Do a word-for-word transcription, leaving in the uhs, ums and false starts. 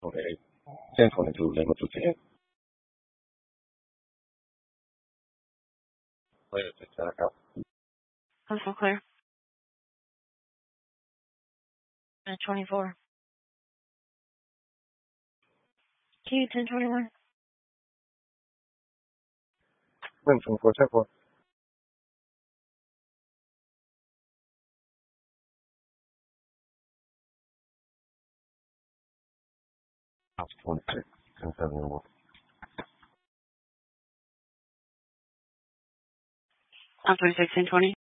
Okay. ten twenty-two, level to ten. Clear to ten out. Console clear. ten twenty-four. Q ten twenty-one. ten twenty-four, ten four. House twenty-six, ten seventy-one. I'm twenty-six, ten twenty.